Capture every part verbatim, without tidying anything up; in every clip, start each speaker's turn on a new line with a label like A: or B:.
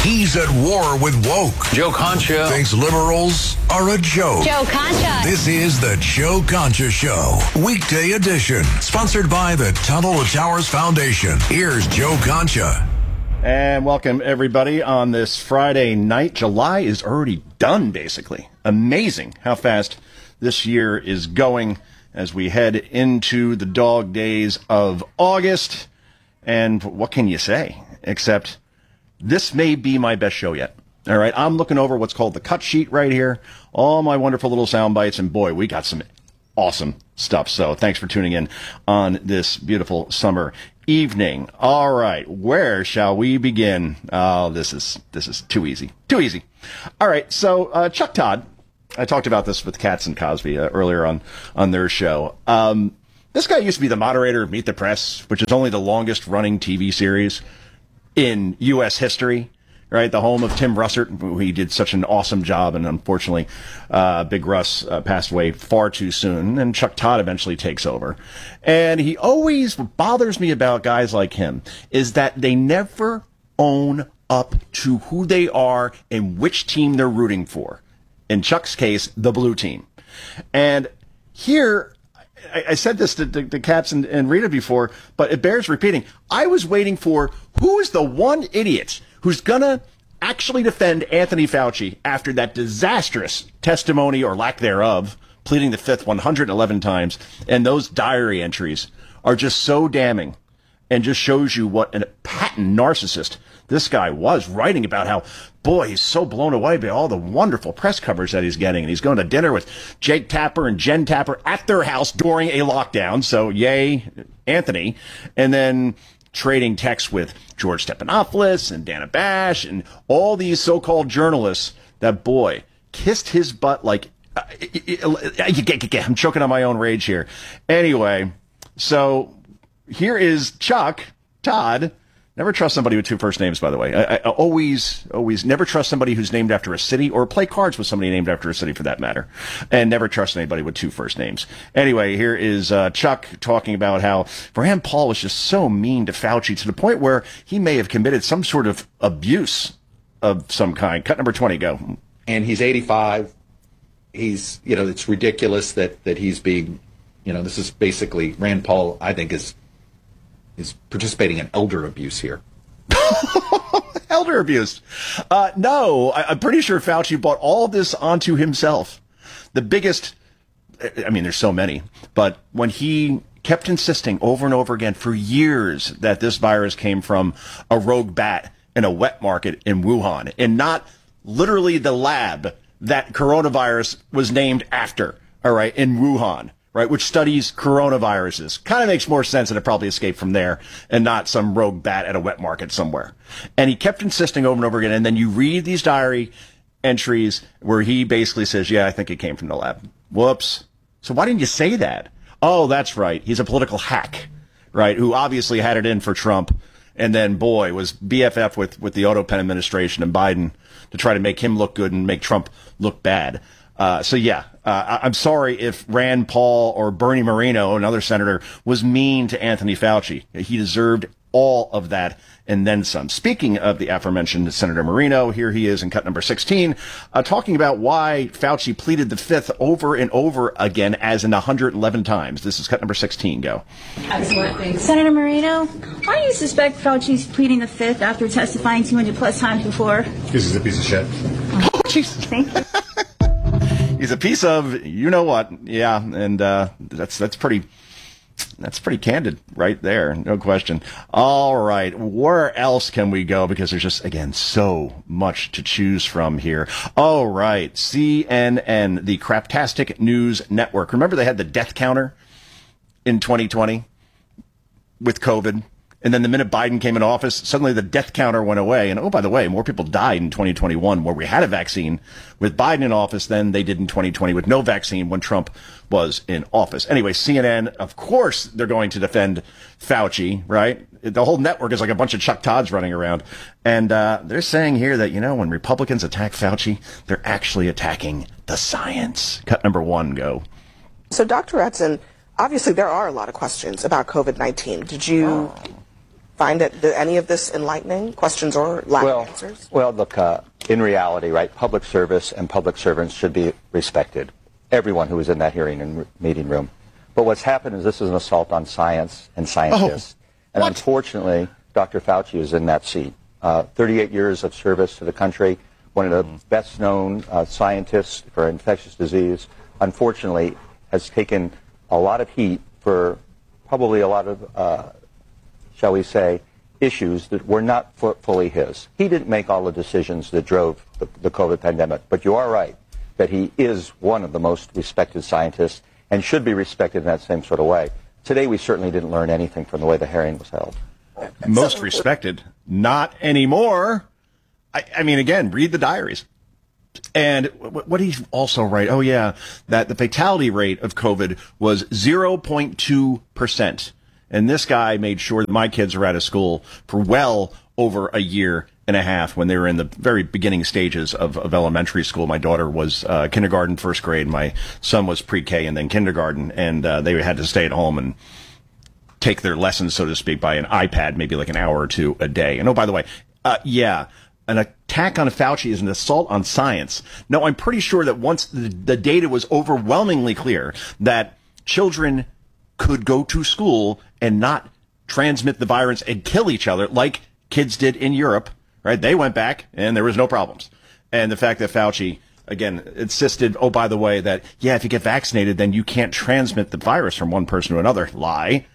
A: He's at war with woke.
B: Joe Concha
A: thinks liberals are a joke.
C: Joe Concha.
A: This is the Joe Concha Show, weekday edition, sponsored by the Tunnel to Towers Foundation. Here's Joe Concha.
D: And welcome, everybody, on this Friday night. July is already done, basically. Amazing how fast this year is going as we head into the dog days of August. And what can you say? Except this may be my best show yet. All right, I'm looking over what's called the cut sheet right here. All my wonderful little sound bites, and boy, we got some awesome stuff. So thanks for tuning in on this beautiful summer evening. All right, where shall we begin? Oh, this is this is too easy, too easy. All right, so uh, Chuck Todd, I talked about this with Katz and Cosby uh, earlier on on their show. Um, this guy used to be the moderator of Meet the Press, which is only the longest running T V series in U S history, right? The home of Tim Russert, who he did such an awesome job, and unfortunately, uh, Big Russ uh, passed away far too soon, and Chuck Todd eventually takes over. And he always, what bothers me about guys like him is that they never own up to who they are and which team they're rooting for. In Chuck's case, the blue team. And here, I, I said this to, to, to Katz and, and Rita before, but it bears repeating. I was waiting for who is the one idiot who's going to actually defend Anthony Fauci after that disastrous testimony or lack thereof, pleading the fifth one hundred eleven times. And those diary entries are just so damning and just shows you what a patent narcissist this guy was, writing about how, boy, he's so blown away by all the wonderful press coverage that he's getting. And he's going to dinner with Jake Tapper and Jen Tapper at their house during a lockdown. So yay, Anthony. And then trading texts with George Stephanopoulos and Dana Bash and all these so-called journalists that, boy, kissed his butt like, uh, I'm choking on my own rage here. Anyway, so here is Chuck Todd. Never trust somebody with two first names, by the way. I, I always, always never trust somebody who's named after a city, or play cards with somebody named after a city for that matter. And never trust anybody with two first names. Anyway, here is uh, Chuck talking about how Rand Paul was just so mean to Fauci to the point where he may have committed some sort of abuse of some kind. Cut number twenty, go.
E: And he's eighty-five. He's, you know, it's ridiculous that, that he's being, you know, this is basically, Rand Paul, I think, is is participating in elder abuse here.
D: Elder abuse. Uh, no, I, I'm pretty sure Fauci brought all this onto himself. The biggest, I mean, there's so many, but when he kept insisting over and over again for years that this virus came from a rogue bat in a wet market in Wuhan and not literally the lab that coronavirus was named after, all right, in Wuhan. Right, which studies coronaviruses. Kind of makes more sense that it probably escaped from there and not some rogue bat at a wet market somewhere. And he kept insisting over and over again. And then you read these diary entries where he basically says, yeah, I think it came from the lab. Whoops. So why didn't you say that? Oh, that's right. He's a political hack, right, who obviously had it in for Trump. And then, boy, was B F F with, with the Otto Penn administration and Biden to try to make him look good and make Trump look bad. Uh, so, yeah, uh, I'm sorry if Rand Paul or Bernie Moreno, another senator, was mean to Anthony Fauci. He deserved all of that and then some. Speaking of the aforementioned Senator Moreno, here he is in cut number sixteen, uh, talking about why Fauci pleaded the fifth over and over again, as in one hundred eleven times. This is cut number sixteen. Go.
F: Absolutely. Senator Moreno, why do you suspect Fauci's pleading the fifth after testifying two hundred plus times before?
G: Because he's a piece of shit.
D: Oh, Jesus.
F: Thank you.
D: He's a piece of you know what, yeah, and uh, that's that's pretty that's pretty candid right there, no question. All right, where else can we go? Because there's just again so much to choose from here. All right, C N N, the Craptastic News Network. Remember they had the death counter in twenty twenty with COVID. And then the minute Biden came in office, suddenly the death counter went away. And, oh, by the way, more people died in twenty twenty-one where we had a vaccine with Biden in office than they did in twenty twenty with no vaccine when Trump was in office. Anyway, C N N, of course, they're going to defend Fauci, right? The whole network is like a bunch of Chuck Todds running around. And uh, they're saying here that, you know, when Republicans attack Fauci, they're actually attacking the science. Cut number one, go.
H: So, Doctor Edson, obviously there are a lot of questions about COVID nineteen. Did you...
D: Oh.
B: find it, any of this enlightening? Questions or lack
C: well,
B: of answers?
C: Well, look, uh, in reality, right, public service and public servants should be respected. Everyone who was in that hearing and meeting room. But what's happened is this is an assault on science and scientists. Oh, and what? Unfortunately, Doctor Fauci is in that seat. Uh, thirty-eight years of service to the country, one of the mm. best-known uh, scientists for infectious disease, unfortunately has taken a lot of heat for probably a lot of, uh, shall we say, issues that were not f- fully his. He didn't make all the decisions that drove the, the COVID pandemic, but you are right that he is one of the most respected scientists and should be respected in that same sort of way. Today, we certainly didn't learn anything from the way the hearing was held.
D: Most respected. Not anymore. I, I mean, again, read the diaries. And what he's also right, oh yeah, that the fatality rate of COVID was zero point two percent. And this guy made sure that my kids were out of school for well over a year and a half when they were in the very beginning stages of, of elementary school. My daughter was uh, kindergarten, first grade. My son was pre-K and then kindergarten. And uh, they had to stay at home and take their lessons, so to speak, by an iPad, maybe like an hour or two a day. And oh, by the way, uh, yeah, an attack on Fauci is an assault on science. No, I'm pretty sure that once the, the data was overwhelmingly clear that children could go to school and not transmit the virus and kill each other like kids did in Europe, right? They went back and there was no problems. And the fact that Fauci, again, insisted, oh, by the way, that, yeah, if you get vaccinated, then you can't transmit the virus from one person to another. Lie.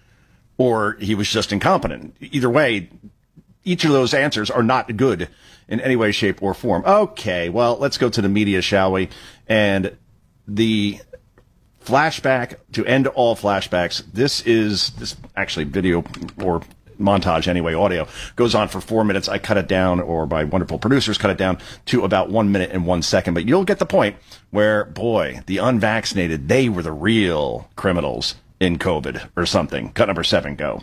D: Or he was just incompetent. Either way, each of those answers are not good in any way, shape, or form. Okay, well, let's go to the media, shall we? And the flashback, to end all flashbacks, this is, this actually video or montage anyway, audio, goes on for four minutes. I cut it down, or my wonderful producers cut it down to about one minute and one second. But you'll get the point where, boy, the unvaccinated, they were the real criminals in COVID or something. Cut number seven, go.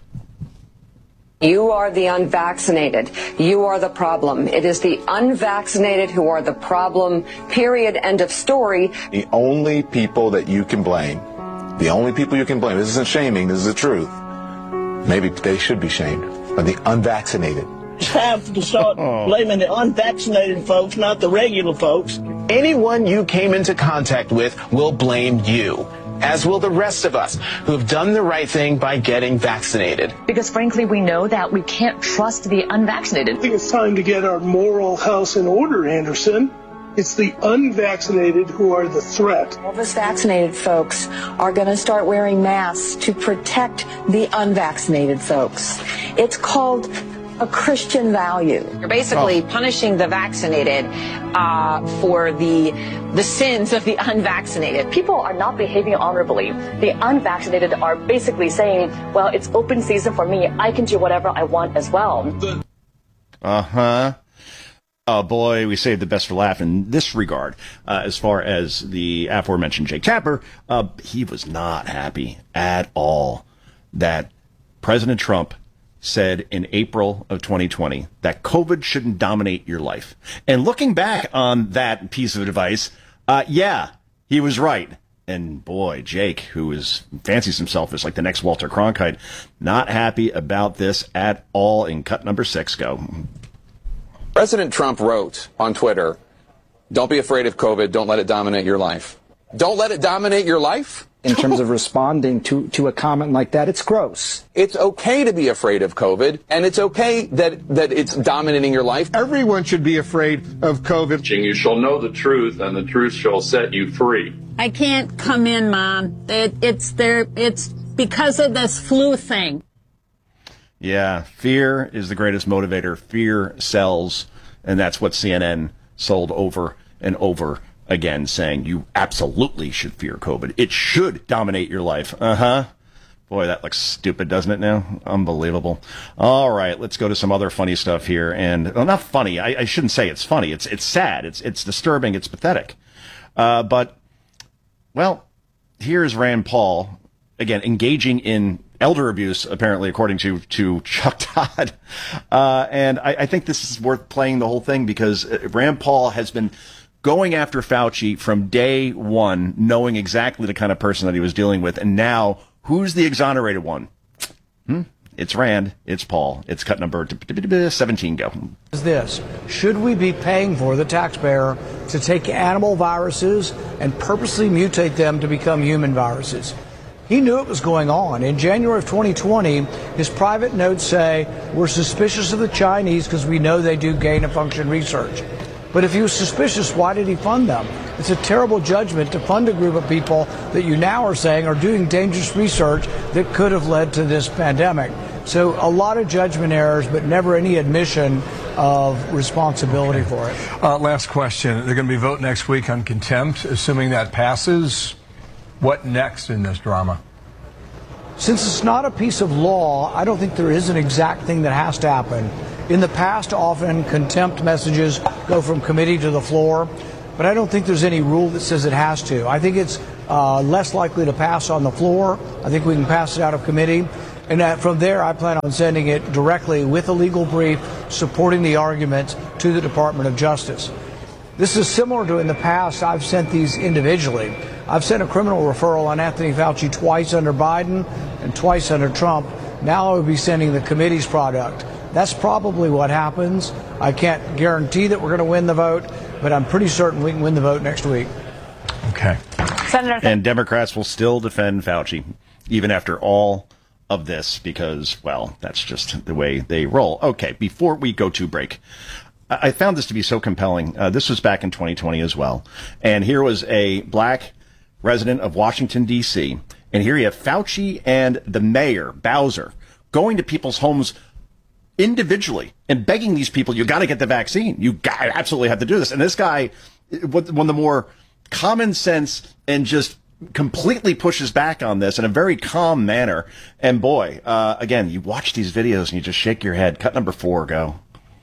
G: You are the unvaccinated. You are the problem. It is the unvaccinated who are the problem, period, end of story.
H: The only people that you can blame, the only people you can blame, this isn't shaming, this is the truth. Maybe they should be shamed, are the unvaccinated.
I: It's time to start blaming the unvaccinated folks, not the regular folks.
J: Anyone you came into contact with will blame you, as will the rest of us who have done the right thing by getting vaccinated.
K: Because frankly, we know that we can't trust the unvaccinated.
L: I think it's time to get our moral house in order, Anderson. It's the unvaccinated who are the threat.
G: All of us vaccinated folks are going to start wearing masks to protect the unvaccinated folks. It's called a Christian value.
M: You're basically oh. punishing the vaccinated uh, for the the sins of the unvaccinated.
K: People are not behaving honorably. The unvaccinated are basically saying, well, it's open season for me. I can do whatever I want as well.
D: Uh-huh. Oh, boy, we saved the best for laugh in this regard. Uh, as far as the aforementioned Jake Tapper, uh, he was not happy at all that President Trump said in April of twenty twenty that COVID shouldn't dominate your life. And looking back on that piece of advice, uh, yeah, he was right. And boy, Jake, who is fancies himself as like the next Walter Cronkite, not happy about this at all. In cut number six, go.
N: President Trump wrote on Twitter, "Don't be afraid of COVID. Don't let it dominate your life." Don't let it dominate your life?
O: In terms of responding to, to a comment like that, it's gross.
N: It's okay to be afraid of COVID, and it's okay that, that it's dominating your life.
P: Everyone should be afraid of COVID.
Q: You shall know the truth, and the truth shall set you free.
R: I can't come in, Mom. It, it's there. It's because of this flu thing.
D: Yeah, fear is the greatest motivator. Fear sells, and that's what C N N sold over and over again, saying you absolutely should fear COVID. It should dominate your life. Uh-huh. Boy, that looks stupid, doesn't it now? Unbelievable. All right, let's go to some other funny stuff here. And, well, not funny. I, I shouldn't say it's funny. It's it's sad. It's it's disturbing. It's pathetic. Uh, but, well, here's Rand Paul, again, engaging in elder abuse, apparently, according to, to Chuck Todd. Uh, and I, I think this is worth playing the whole thing because Rand Paul has been going after Fauci from day one, knowing exactly the kind of person that he was dealing with. And now, who's the exonerated one? Hmm? It's Rand. It's Paul. It's cut number seventeen. Go.
S: Is this, should we be paying for the taxpayer to take animal viruses and purposely mutate them to become human viruses? He knew it was going on. In January of twenty twenty, his private notes say, we're suspicious of the Chinese because we know they do gain of function research. But if he was suspicious, why did he fund them? It's a terrible judgment to fund a group of people that you now are saying are doing dangerous research that could have led to this pandemic. So a lot of judgment errors, but never any admission of responsibility for it.
T: Uh, last question. They're going to be voting next week on contempt. Assuming that passes, what next in this drama?
S: Since it's not a piece of law, I don't think there is an exact thing that has to happen. In the past, often contempt messages go from committee to the floor, but I don't think there's any rule that says it has to. I think it's uh, less likely to pass on the floor. I think we can pass it out of committee. And uh, from there, I plan on sending it directly with a legal brief supporting the arguments to the Department of Justice. This is similar to in the past, I've sent these individually. I've sent a criminal referral on Anthony Fauci twice under Biden and twice under Trump. Now I will be sending the committee's product. That's probably what happens. I can't guarantee that we're going to win the vote, but I'm pretty certain we can win the vote next week.
T: Okay.
R: Senator.
D: And Democrats will still defend Fauci, even after all of this, because, well, that's just the way they roll. Okay, before we go to break, I found this to be so compelling. Uh, this was back in twenty twenty as well. And here was a black resident of Washington, D C, and here you have Fauci and the mayor, Bowser, going to people's homes individually and begging these people, you got to get the vaccine. You got, absolutely have to do this. And this guy, one of the more common sense and just completely pushes back on this in a very calm manner. And boy, uh, again, you watch these videos and you just shake your head. Cut number four, go.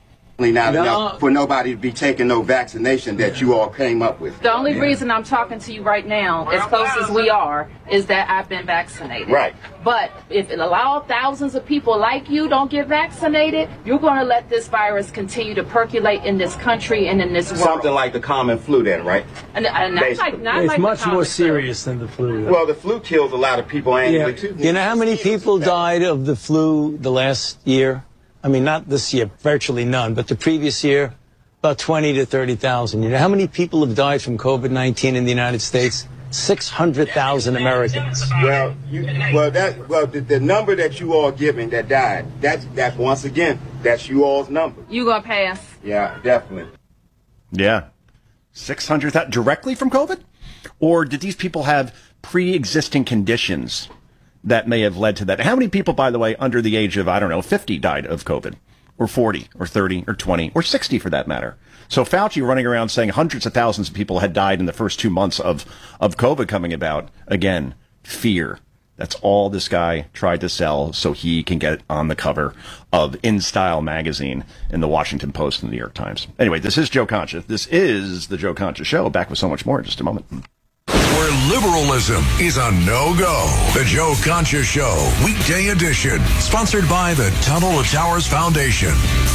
U: Not no. enough for nobody to be taking no vaccination that you all came up with.
V: The only yeah. reason I'm talking to you right now, as close as we are, is that I've been vaccinated.
U: Right.
V: But if it allows thousands of people like you don't get vaccinated, you're going to let this virus continue to percolate in this country and in this world.
U: Something like the common flu then, right?
V: And, and not like, not
W: it's
V: like
W: much more serious
V: flu.
W: than the flu.
U: Well, the flu kills a lot of people annually,
W: yeah.
U: too.
W: You know how many people died of the flu the last year? I mean, not this year, virtually none, but the previous year, about twenty to thirty thousand. You know how many people have died from COVID nineteen in the United States? six hundred thousand Americans.
U: Well, you, well, that, well, the, the number that you all giving that died, that's, that once again, that's you all's number.
V: You gonna pass?
U: Yeah, definitely.
D: Yeah. six hundred thousand directly from COVID? Or did these people have pre-existing conditions that may have led to that? How many people, by the way, under the age of, I don't know, fifty died of COVID? Or forty, or thirty, or twenty, or sixty for that matter? So Fauci running around saying hundreds of thousands of people had died in the first two months of, of COVID coming about. Again, fear. That's all this guy tried to sell so he can get on the cover of In Style magazine in the Washington Post and the New York Times. Anyway, this is Joe Concha. This is the Joe Concha Show. Back with so much more in just a moment.
A: Where liberalism is a no-go. The Joe Concha Show, weekday edition. Sponsored by the Tunnel to Towers Foundation.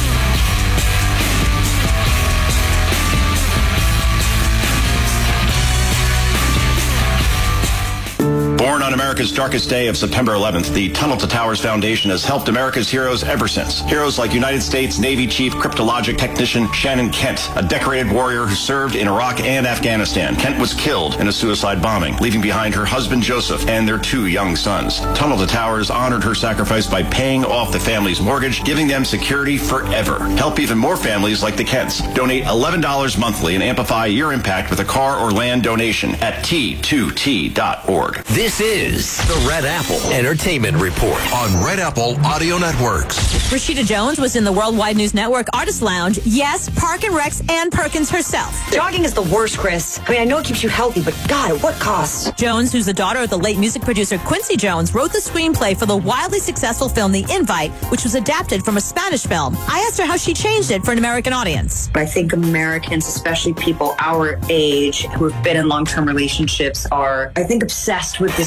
D: Born on America's darkest day of September eleventh, the Tunnel to Towers Foundation has helped America's heroes ever since. Heroes like United States Navy Chief Cryptologic Technician Shannon Kent, a decorated warrior who served in Iraq and Afghanistan. Kent was killed in a suicide bombing, leaving behind her husband Joseph and their two young sons. Tunnel to Towers honored her sacrifice by paying off the family's mortgage, giving them security forever. Help even more families like the Kents. Donate eleven dollars monthly and amplify your impact with a car or land donation at T two T dot org.
A: This is the Red Apple Entertainment Report on Red Apple Audio Networks.
X: Rashida Jones was in the Worldwide News Network Artist Lounge. Yes, Park and Rex and Perkins herself.
Y: Jogging is the worst, Chris. I mean, I know it keeps you healthy, but God, at what cost?
X: Jones, who's the daughter of the late music producer Quincy Jones, wrote the screenplay for the wildly successful film The Invite, which was adapted from a Spanish film. I asked her how she changed it for an American audience.
Z: I think Americans, especially people our age who have been in long-term relationships, are, I think, obsessed with this notion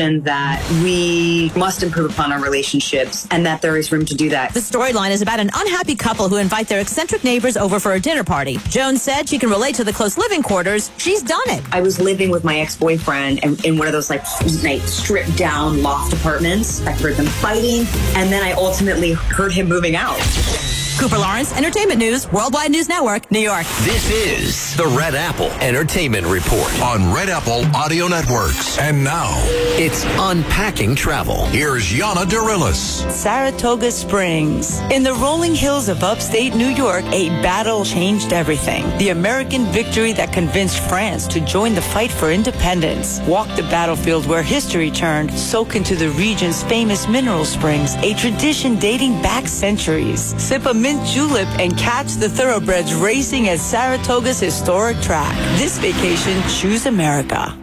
Z: recognition that we must improve upon our relationships and that there is room to do that.
X: The storyline is about an unhappy couple who invite their eccentric neighbors over for a dinner party. Jones said she can relate to the close living quarters. She's done it.
Z: I was living with my ex-boyfriend in, in one of those like, like stripped down loft apartments. I heard them fighting, and then I ultimately heard him moving out.
X: Cooper Lawrence, Entertainment News, Worldwide News Network, New York.
B: This is the Red Apple Entertainment Report
A: on Red Apple Audio Networks. And now,
B: it's Unpacking Travel.
A: Here's Yana Dorillis.
C: Saratoga Springs. In the rolling hills of upstate New York, a battle changed everything. The American victory that convinced France to join the fight for independence. Walk the battlefield where history turned, soak into the region's famous mineral springs, a tradition dating back centuries. Sip a mint julep and catch the thoroughbreds racing at Saratoga's historic track. This vacation, choose America.